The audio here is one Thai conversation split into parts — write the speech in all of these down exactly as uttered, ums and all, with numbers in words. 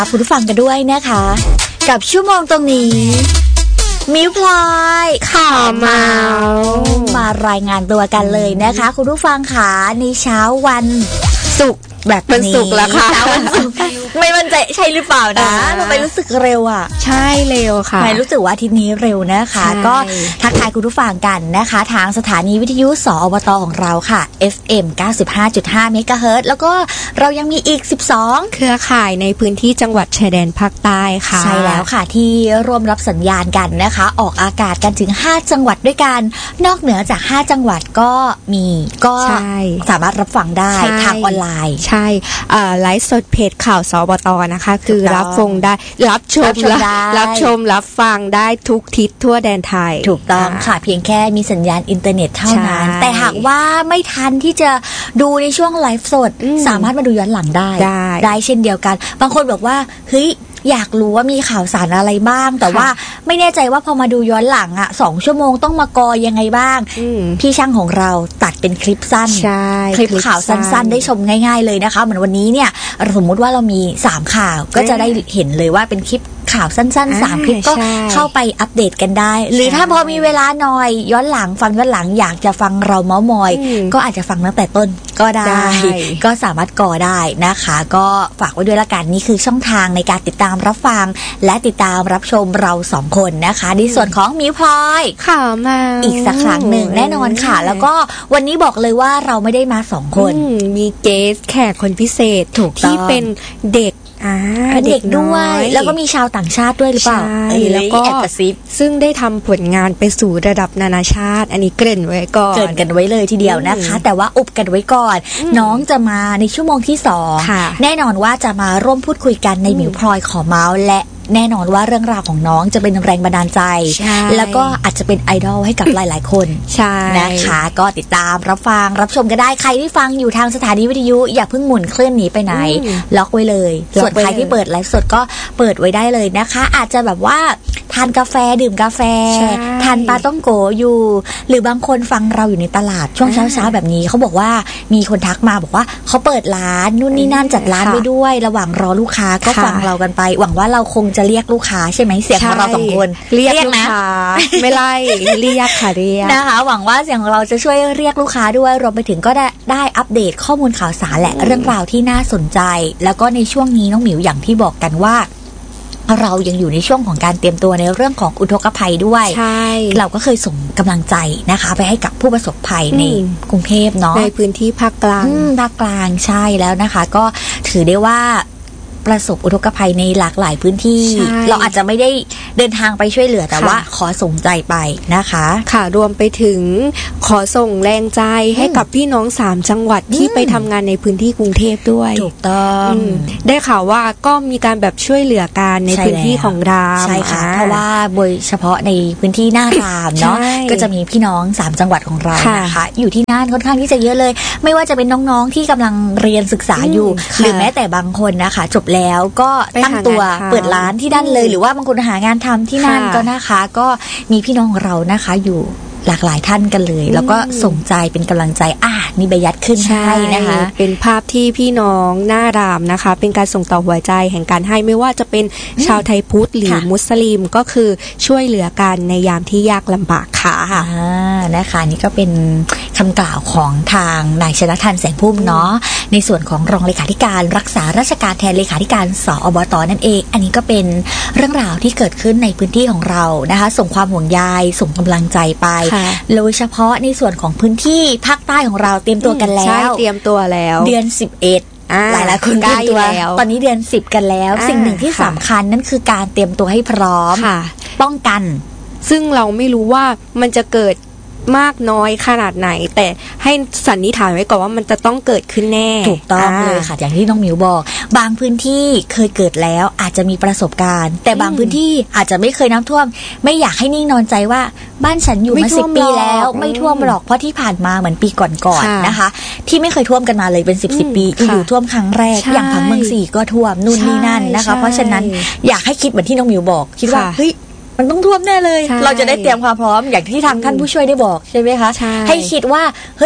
คุณผู้ฟังกันด้วยนะคะกับชั่วโมงตรงนี้มิวพลอยข่าวเมามารายงานตัวกันเลยนะคะคุณผู้ฟังค่ะในเช้าวันศุกร์แบบวันศุกร์แล้วค่ะวันศุกร์ไม่มั่นใจใช่หรือเปล่านะทำไมรู้สึกเร็วอ่ะใช่เร็วค่ะไม่รู้สึกว่าอาทิตย์นี้เร็วนะคะก็ทักทายคุณผู้ฟังกันนะคะทางสถานีวิทยุสอบตของเราค่ะ เอฟ เอ็ม เก้าสิบห้าจุดห้า เมกะเฮิรตซ์แล้วก็เรายังมีอีกสิบสองเครือข่ายในพื้นที่จังหวัดชายแดนภาคใต้ค่ะใช่แล้วค่ะที่ร่วมรับสัญญาณกันนะคะออกอากาศกันถึงห้าจังหวัดด้วยกันนอกเหนือจากห้าจังหวัดก็มีก็สามารถรับฟังได้ทางออนไลน์ใช่ไลฟ์สดเพจข่าวสบตนะคะคือรับฟังได้รับชมรับชมรับฟังได้ทุกทิศทั่วแดนไทยถูกต้องค่ะเพียงแค่มีสัญญาณอินเทอร์เน็ตเท่านั้นแต่หากว่าไม่ทันที่จะดูในช่วงไลฟ์สดสามารถมาดูย้อนหลังได้ได้เช่นเดียวกันบางคนบอกว่าเฮ้ยอยากรู้ว่ามีข่าวสารอะไรบ้างแต่ว่าไม่แน่ใจว่าพอมาดูย้อนหลังอ่ะสองชั่วโมงต้องมากอยังไงบ้างพี่ช่างของเราตัดเป็นคลิปสั้นคลิปข่าวสั้นๆได้ชมง่ายๆเลยนะคะเหมือนวันนี้เนี่ยสมมุติว่าเรามีสามข่าวก็จะได้เห็นเลยว่าเป็นคลิปข่าวสั้นๆสามคลิปก็เข้าไปอัปเดตกันได้หรือถ้าพอมีเวลาหน่อยย้อนหลังฟังย้อนหลังอยากจะฟังเราเม้ามอยก็อาจจะฟังตั้งแต่ต้นก็ได้ก็สามารถก่อได้นะคะก็ฝากไว้ด้วยละกันนี่คือช่องทางในการติดตามรับฟังและติดตามรับชมเราสองคนนะคะในส่วนของมิวพลอยข่าวมาอีกสักครั้งหนึ่งแน่นอนค่ะแล้วก็วันนี้บอกเลยว่าเราไม่ได้มาสองคนมีเกสแขกคนพิเศษที่เป็นเด็กเด็กด้วยแล้วก็มีชาวต่างชาติด้วยหรือเปล่าแล้วก็ซึ่งได้ทำผลงานไปสู่ระดับนานาชาติอันนี้เกริ่นไว้ก่อนเกริ่นกันไว้เลยทีเดียวนะคะแต่ว่าอุบกันไว้ก่อนน้องจะมาในชั่วโมงที่สองแน่นอนว่าจะมาร่วมพูดคุยกันในมิวพลอยขอเมาส์และแน่นอนว่าเรื่องราวของน้องจะเป็นแรงบันดาลใจแล้วก็อาจจะเป็นไอดอลให้กับหลายๆคนนะคะก็ติดตามรับฟังรับชมก็ได้ใครที่ฟังอยู่ทางสถานีวิทยุอย่าเพิ่งหมุนเคลื่อนหนีไปไหนล็อกไว้เลยส่วนใครที่เปิดไลฟ์สดก็เปิดไว้ได้เลยนะคะอาจจะแบบว่าทานกาแฟดื่มกาแฟทานปลาต้องโกอยู่หรือบางคนฟังเราอยู่ในตลาดช่วงเช้าๆแบบนี้เขาบอกว่ามีคนทักมาบอกว่าเขาเปิดร้านนู่นนี่นั่นจัดร้านไว้ด้วยระหว่างรอลูกค้าก็ฟังเรากันไปหวังว่าเราคงจะเรียกลูกค้าใช่ไหมเสียงของเราสองคนเรียกลูกค้าไม่ไล่เรียกค่ะเรียกนะคะหวังว่าเสียงของเราจะช่วยเรียกลูกค้าด้วยรวมไปถึงก็ได้ได้อัปเดตข้อมูลข่าวสารและเรื่องราวที่น่าสนใจแล้วก็ในช่วงนี้น้องหมิวอย่างที่บอกกันว่าเรายังอยู่ในช่วงของการเตรียมตัวในเรื่องของอุทกภัยด้วยเราก็เคยส่งกำลังใจนะคะไปให้กับผู้ประสบภัยในกรุงเทพเนาะในพื้นที่ภาคกลางภาคกลางใช่แล้วนะคะก็ถือได้ว่าประสบอุทกภัยในหลากหลายพื้นที่เราอาจจะไม่ได้เดินทางไปช่วยเหลือแต่ว่าขอส่งใจไปนะคะค่ะรวมไปถึงขอส่งแรงใจให้กับพี่น้องสามจังหวัดที่ไปทำงานในพื้นที่กรุงเทพด้วยถูกต้องได้ข่าวว่าก็มีการแบบช่วยเหลือกันในพื้นที่ของรามใช่ค่ะเพราะว่าโดยเฉพาะในพื้นที่หน้ารามเนาะก็จะมีพี่น้องสามจังหวัดของเรานะคะอยู่ที่นั่นค่อนข้างที่จะเยอะเลยไม่ว่าจะเป็นน้องๆที่กำลังเรียนศึกษาอยู่หรือแม้แต่บางคนนะคะจบแล้วก็ตั้งตัวเปิดร้านที่นั่นเลยหรือว่าบางคนหางานทำที่นั่นก็นะคะก็มีพี่น้องเรานะคะอยู่หลากหลายท่านกันเลยแล้วก็ส่งใจเป็นกำลังใจอ่ะนี่ใบยัดขึ้นให้นะคะเป็นภาพที่พี่น้องหน้ารามนะคะเป็นการส่งต่อหัวใจแห่งการให้ไม่ว่าจะเป็นชาวไทยพุทธหรือมุสลิมก็คือช่วยเหลือกันในยามที่ยากลำบากค่ะอ่านะคะนี่ก็เป็นคำกล่าวของทางนายชนทันแสงพุ่มเนาะในส่วนของรองเลขาธิการรักษาราชการแทนเลขาธิการสอบต.นั่นเองอันนี้ก็เป็นเรื่องราวที่เกิดขึ้นในพื้นที่ของเรานะคะส่งความห่วงใยส่งกำลังใจไปโดยเฉพาะในส่วนของพื้นที่ภาคใต้ของเราเตรียมตัวกันแล้วเตรียมตัวแล้วเดือนสิบเอ็ดหลายหลายคนเตรียมตัวตอนนี้เดือนสิบกันแล้วสิ่งหนึ่งที่สำคัญนั่นคือการเตรียมตัวให้พร้อมป้องกันซึ่งเราไม่รู้ว่ามันจะเกิดมากน้อยขนาดไหนแต่ให้สันนิษฐานไว้ก่อนว่ามันจะต้องเกิดขึ้นแน่ถูกต้องเลยค่ะอย่างที่น้องมิวบอกบางพื้นที่เคยเกิดแล้วอาจจะมีประสบการณ์แต่บางพื้นที่อาจจะไม่เคยน้ำท่วมไม่อยากให้นิ่งนอนใจว่าบ้านฉันอยู่มาสิบปีแล้วไม่ท่วมหรอกเพราะที่ผ่านมาเหมือนปีก่อนๆนะคะที่ไม่เคยท่วมกันมาเลยเป็นสิบสิบปีอยู่ท่วมครั้งแรกอย่างผังเมืองสี่ก็ท่วมนู่นนี่นั่นนะคะเพราะฉะนั้นอยากให้คิดเหมือนที่น้องมิวบอกคิดว่าเฮ้ยมันต้องท่วมแน่เลยเราจะได้เตรียมความพร้อมอย่างที่ทางท่านผู้ช่วยได้บอกใช่ไหมคะให้คิดว่าเฮ้ย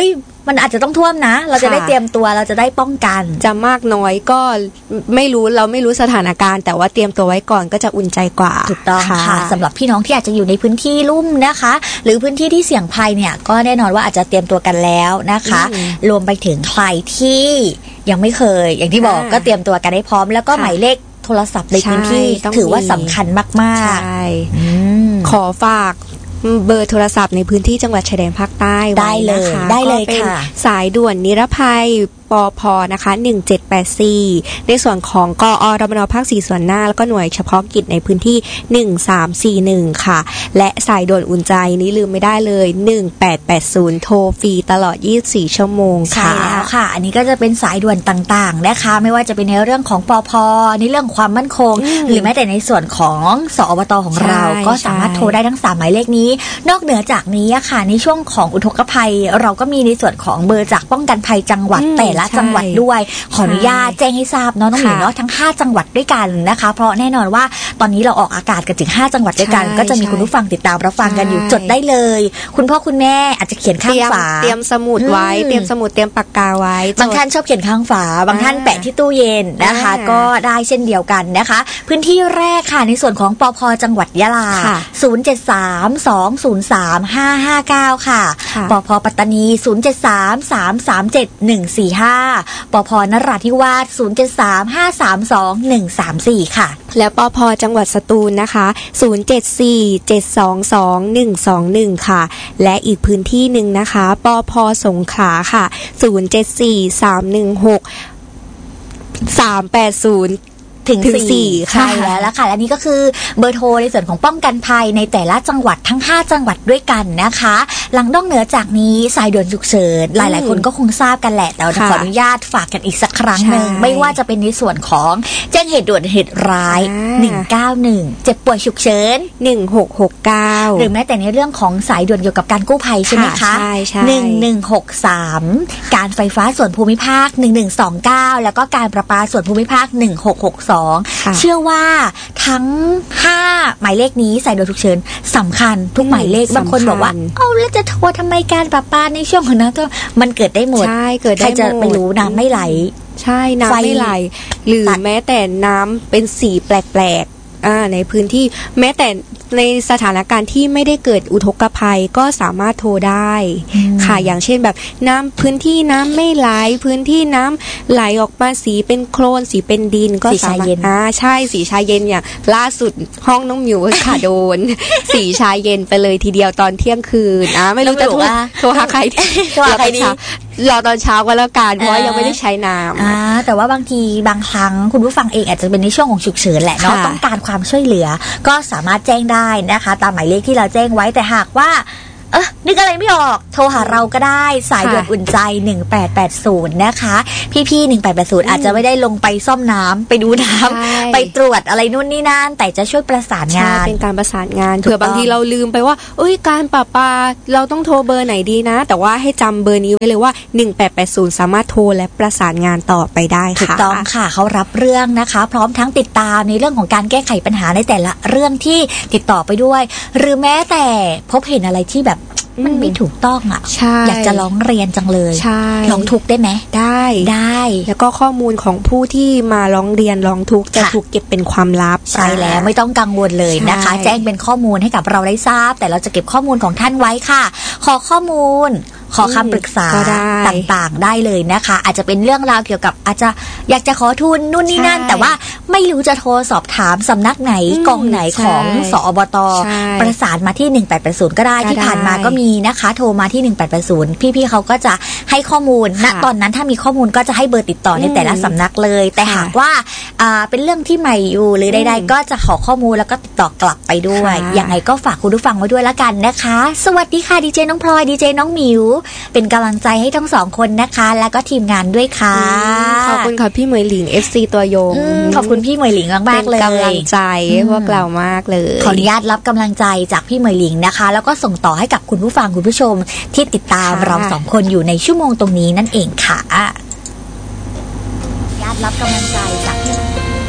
มันอาจจะต้องท่วมนะเราจะได้เตรียมตัวเราจะได้ป้องกันจะมากน้อยก็ไม่รู้เราไม่รู้สถานการณ์แต่ว่าเตรียมตัวไว้ก่อนก็จะอุ่นใจกว่าถูกต้องค่ะสำหรับพี่น้องที่อาจจะอยู่ในพื้นที่ลุ่มนะคะหรือพื้นที่ที่เสี่ยงภัยเนี่ยก็แน่นอนว่าอาจจะเตรียมตัวกันแล้วนะคะรวมไปถึงใครที่ยังไม่เคยอย่างที่บอกก็เตรียมตัวกันให้พร้อมแล้วก็หมายเลขโทรศัพท์ในพื้นที่ถือว่าสำคัญมากๆขอฝากเบอร์โทรศัพท์ในพื้นที่จังหวัดชายแดนภาคใต้ไว้นะคะได้เลยค่ะสายด่วนนิรภัยปพนะคะหนึ่งเจ็ดแปดสี่ในส่วนของกอรมนภาคสี่ส่วนหน้าแล้วก็หน่วยเฉพาะกิจในพื้นที่หนึ่งสามสี่หนึ่งค่ะและสายด่วนอุ่นใจนี้ลืมไม่ได้เลยหนึ่งแปดแปดศูนย์โทรฟรีตลอดยี่สิบสี่ชั่วโมงค่ะใช่แล้วค่ะอันนี้ก็จะเป็นสายด่วนต่างๆนะคะไม่ว่าจะเป็นในเรื่องของปพในเรื่องความมั่นคงหรือแม้แต่ในส่วนของสอบตของเราก็สามารถโทรได้ทั้งสามหมายเลขนี้นอกเหนือจากนี้ค่ะในช่วงของอุทกภัยเราก็มีในส่วนของเบอร์จากป้องกันภัยจังหวัดแต่ละจังหวัดด้วยขออนุญาตแจ้งให้ทราบเนาะน้องหมิวเนาะทั้งห้าจังหวัดด้วยกันนะคะเพราะแน่นอนว่าตอนนี้เราออกอากาศกันถึงห้าจังหวัดด้วยกันก็จะมีคุณผู้ฟังติดตามรับฟังกันอยู่จดได้เลยคุณพ่อคุณแม่อาจจะเขียนข้างฝาเตรียมสมุดไว้เตรียมสมุดเตรียมปากกาไว้บางท่านชอบเขียนข้างฝาบางท่านแปะที่ตู้เย็นนะคะก็ได้เช่นเดียวกันนะคะพื้นที่แรกค่ะในส่วนของปพจังหวัดยะลาศูนย์ เจ็ด สาม สอง ศูนย์ สาม ห้า ห้า เก้าค่ะปพปัตตานีศูนย์ เจ็ด สาม สาม สาม เจ็ด หนึ่ง สี่ ห้าปพนราธิวาสศูนย์ เจ็ด สาม ห้า สาม สอง หนึ่ง สาม สี่ค่ะแล้วปพจังหวัดสตูลนะคะศูนย์ เจ็ด สี่ เจ็ด สอง สอง หนึ่ง สอง หนึ่งค่ะและอีกพื้นที่หนึ่งนะคะปพสงขลาค่ะศูนย์ เจ็ด สี่ สาม หนึ่ง หก สาม แปด ศูนย์ถึงสี่ใช่แล้วล่ะค่ะและนี่ก็คือเบอร์โทรในส่วนของป้องกันภัยในแต่ละจังหวัดทั้งห้าจังหวัดด้วยกันนะคะหลังนอกเหนือจากนี้สายด่วนฉุกเฉินหลายๆคนก็คงทราบกันแหละแต่เราขออนุญาตฝากกันอีกสักครั้งหนึ่งไม่ว่าจะเป็นในส่วนของแจ้งเหตุด่วนเหตุร้ายหนึ่งเก้าหนึ่งเจ็บป่วยฉุกเฉินหนึ่งหกหกเก้าหรือแม้แต่ในเรื่องของสายด่วนเกี่ยวกับการกู้ภัยใช่ไหมคะหนึ่งหนึ่งหกสามการไฟฟ้าส่วนภูมิภาคหนึ่งหนึ่งสองเก้าแล้วก็การประปาส่วนภูมิภาคหนึ่งหกหกสองเชื่อว่าทั้งห้าหมายเลขนี้สายด่วนฉุกเฉินสำคัญทุกหมายเลขบางคนบอกว่าเอ้าแล้วจะโทรทำไมการประปาในช่วงของนั้นก็มันเกิดได้หมดใช่เกิดได้หมดใครจะไปรู้น้ำไม่ไหลใช่น้ำไม่ไหลหรือแม้แต่น้ำเป็นสีแปลกๆอ่าในพื้นที่แม้แต่ในสถานการณ์ที่ไม่ได้เกิดอุทกภัยก็สามารถโทรได้ค่ะอย่างเช่นแบบน้ำพื้นที่น้ำไม่ไหลพื้นที่น้ำไหลออกมาสีเป็นโคลนสีเป็นดินก็สามารถอ่าใช่สีชาเย็นอย่างล่าสุดห้องน้องหมิวค่ะโดนสีชาเย็นไปเลยทีเดียวตอนเที่ยงคืนอ่าไม่รู้จะโทรโทรหาใครโทรหาใครดีรอตอนเช้าก็แล้วกันเพราะว่ายังไม่ได้ใช้น้ำอ่าแต่ว่าบางทีบางครั้งคุณผู้ฟังเองอาจจะเป็นในช่วงของฉุกเฉินแหละเนาะต้องการความช่วยเหลือก็สามารถแจ้งได้นะคะตามหมายเลขที่เราแจ้งไว้แต่หากว่าเออนึกอะไรไม่ออกโทรหาเราก็ได้สายด่วนอุ่นใจหนึ่งแปดแปดศูนย์นะคะพี่ๆหนึ่งแปดแปดศูนย์อาจจะไม่ได้ลงไปซ่อมน้ำไปดูน้ำไปตรวจอะไรนู่นนี่นั่นแต่จะช่วยประสานงานเป็นการประสานงานเผื่อบางทีเราลืมไปว่าเอ้ยการประปาเราต้องโทรเบอร์ไหนดีนะแต่ว่าให้จำเบอร์นี้ไว้เลยว่าหนึ่งแปดแปดศูนย์สามารถโทรและประสานงานต่อไปได้ค่ะถูกต้องค่ะเขารับเรื่องนะคะพร้อมทั้งติดตามในเรื่องของการแก้ไขปัญหาในแต่ละเรื่องที่ติดต่อไปด้วยหรือแม้แต่พบเห็นอะไรที่แบบมันไม่ถูกต้องอ่ะอยากจะร้องเรียนจังเลยร้องทุกข์ได้ไหมได้ได้แล้วก็ข้อมูลของผู้ที่มาร้องเรียนร้องทุกข์จะถูกเก็บเป็นความลับใช่แล้วไม่ต้องกังวลเลยนะคะแจ้งเป็นข้อมูลให้กับเราได้ทราบแต่เราจะเก็บข้อมูลของท่านไว้ค่ะขอข้อมูลขอคำปรึกษาต่างๆได้เลยนะคะอาจจะเป็นเรื่องราวเกี่ยวกับอาจจะอยากจะขอทุนนู่นนี่นั่นแต่ว่าไม่รู้จะโทรสอบถามสำนักไหนกองไหนของสอบต.ประสานมาที่หนึ่งแปดแปดศูนย์ก็ได้ที่ผ่านมาก็มีนะคะโทรมาที่หนึ่งแปดแปดศูนย์พี่ๆเขาก็จะให้ข้อมูลณตอนนั้นถ้ามีข้อมูลก็จะให้เบอร์ติดต่อในแต่ละสำนักเลยแต่หากว่าเป็นเรื่องที่ใหม่อยู่หรือใดๆก็จะขอข้อมูลแล้วก็ติดต่อกลับไปด้วยยังไงก็ฝากคุณผู้ฟังไว้ด้วยละกันนะคะสวัสดีค่ะดีเจน้องพลอยดีเจน้องหมิวเป็นกำลังใจให้ทั้งสองคนนะคะแล้วก็ทีมงานด้วยค่ะขอบคุณค่ะพี่เหมยหลิง เอฟ ซี ตัวยงขอบคุณพี่เหมยหลิงมากๆเลยเป็นกำลังใจพวกเรามากเลยขออนุญาตรับกำลังใจจากพี่เหมยหลิงนะคะแล้วก็ส่งต่อให้กับคุณผู้ฟังคุณผู้ชมที่ติดตามเราสองคนอยู่ในชั่วโมงตรงนี้นั่นเองค่ะญาติรับกำลังใจจากพี่